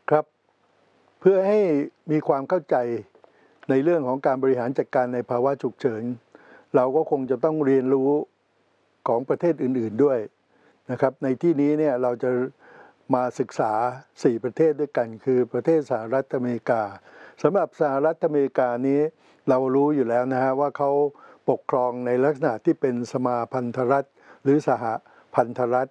ครับเพื่อให้มีความเข้าใจในเรื่องของการบริหารจัดการในภาวะฉุกเฉินเราก็คงจะต้องเรียนรู้ของประเทศอื่นๆด้วยนะครับในที่นี้เนี่ยเราจะมาศึกษา4ประเทศด้วยกันคือประเทศสหรัฐอเมริกาสำหรับสหรัฐอเมริกานี้เรารู้อยู่แล้วนะฮะว่าเขาปกครองในลักษณะที่เป็นสมาพันธรัฐหรือสหพันธรัฐ